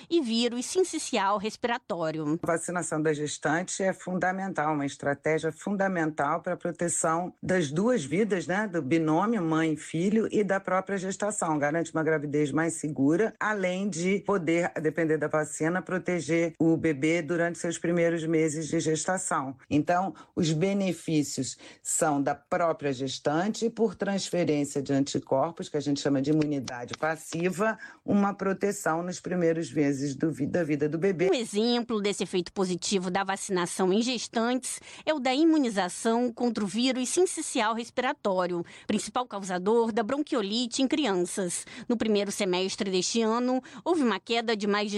e vírus sincicial respiratório. A vacinação da gestante é fundamental, uma estratégia fundamental para a proteção das duas vidas, né? Do binômio mãe e filho e da própria gestação. Garante uma gravidez mais segura, além de poder, a depender da vacina, proteger o bebê durante seus primeiros meses de gestação. Então, os benefícios são da própria gestante e, por transferência de anticorpos, que a gente chama de imunidade passiva, uma proteção nos primeiros meses da vida do bebê. Um exemplo desse efeito positivo da vacinação em gestantes é o da imunização contra o vírus sincicial respiratório, principal causador da bronquiolite em crianças. No primeiro semestre deste ano, houve uma queda de mais de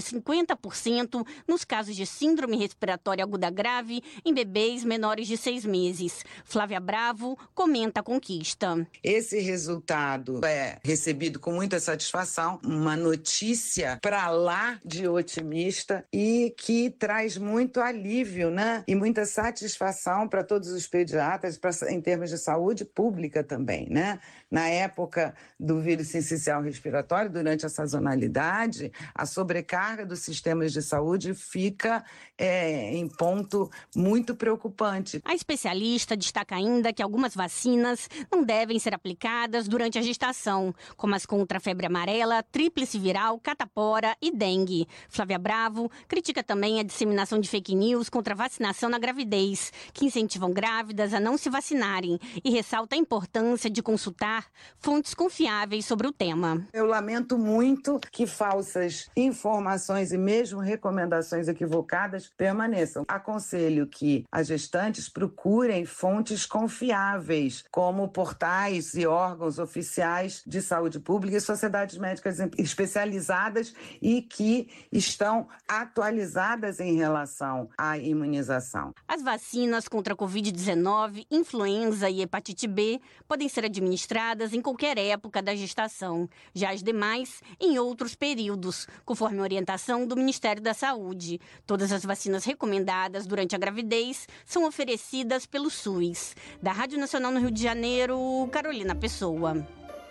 50% nos casos de síndrome respiratória aguda grave em bebês menores de 6 meses. Flávia Bravo comenta a conquista. Esse resultado é recebido com muita satisfação, uma notícia para lá de otimista e que traz muito alívio, né? E muita satisfação para todos os pediatras, em termos de saúde pública também, né? Na época do vírus sincicial respiratório, durante a sazonalidade, a sobrecarga dos sistemas de saúde fica em ponto muito preocupante. A especialista destaca ainda que algumas vacinas não devem ser aplicadas durante a gestação, como as contra a febre amarela, tríplice viral, catapora e dengue. Flávia Bravo critica também a disseminação de fake news contra a vacinação na gravidez, que incentivam grávidas a não se vacinarem, e ressalta a importância de consultar fontes confiáveis sobre o tema. Eu lamento muito que falsas informações e mesmo recomendações equivocadas permaneçam. Aconselho que as gestantes procurem fontes confiáveis, como portais e órgãos oficiais de saúde pública e sociedades médicas especializadas e que estão atualizadas em relação à imunização. As vacinas contra a Covid-19, influenza e hepatite B podem ser administradas em qualquer época da gestação, já as demais em outros períodos, conforme a orientação do Ministério da Saúde. Todas as vacinas recomendadas durante a gravidez são oferecidas pelo SUS. Da Rádio Nacional no Rio de Janeiro, Carolina Pessoa.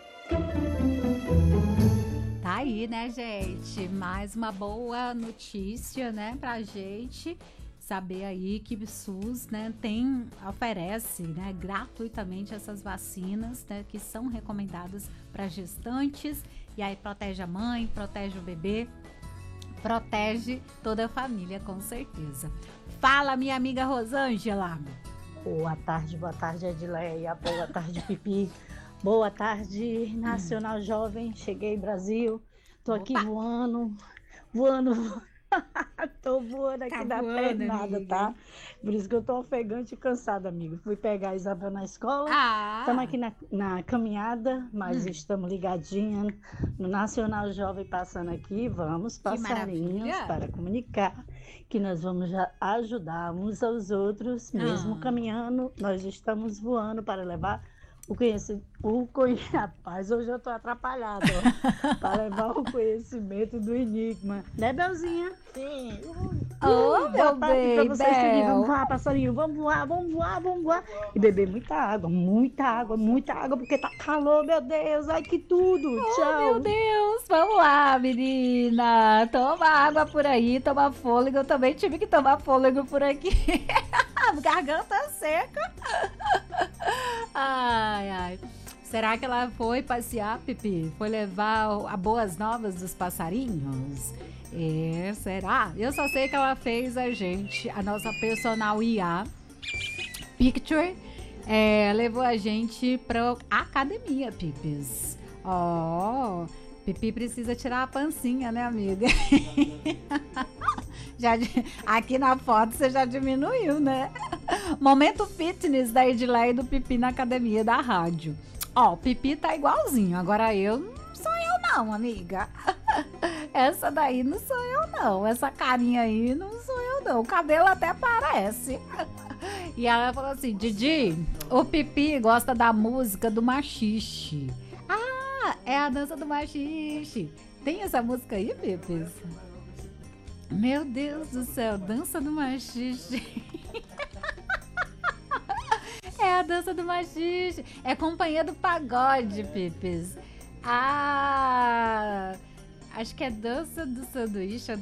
Tá aí, né, gente? Mais uma boa notícia, né, pra gente saber aí que o SUS, né, oferece, né, gratuitamente essas vacinas, né, que são recomendadas para gestantes, e aí protege a mãe, protege o bebê, protege toda a família, com certeza. Fala, minha amiga Rosângela. Boa tarde, Edileia. Boa tarde, Pipi. Boa tarde, Nacional Jovem. Cheguei, Brasil. Tô aqui voando. Tô voando aqui da pernada, amiga. Tá? Por isso que eu tô ofegante e cansada, amigo. Fui pegar a Isabel na escola. Estamos aqui na caminhada, mas estamos ligadinhas no Nacional Jovem passando aqui. Vamos, passarinhos, para comunicar que nós vamos ajudar uns aos outros, mesmo caminhando. Nós estamos voando para levar Rapaz, hoje eu tô atrapalhada, ó, para levar o conhecimento do enigma. Né, Belzinha? Sim. Meu bem, pra vocês seguir. Vamos voar, passarinho. Vamos voar. E beber muita água, porque tá calor, meu Deus. Ai, que tudo. Tchau. Meu Deus. Vamos lá, menina. Toma água por aí, toma fôlego. Eu também tive que tomar fôlego por aqui. Garganta seca. Ai. Será que ela foi passear, Pipi? Foi levar a boas novas dos passarinhos? Será? Eu só sei que ela fez a nossa personal IA Picture, levou a gente pra academia, Pipis. Pipi precisa tirar a pancinha, né, amiga? Aqui na foto você já diminuiu, né? Momento fitness da Edileia e do Pipi na academia da rádio. O Pipi tá igualzinho, agora não sou eu não, amiga. Essa daí não sou eu não, essa carinha aí não sou eu não, o cabelo até parece. E ela falou assim, Didi, o Pipi gosta da música do machixe. É a dança do machixe. Tem essa música aí, Pipi? Meu Deus do céu, dança do machixe. É a dança do machixe. É companhia do pagode, Pipis. Acho que é dança do sanduíche.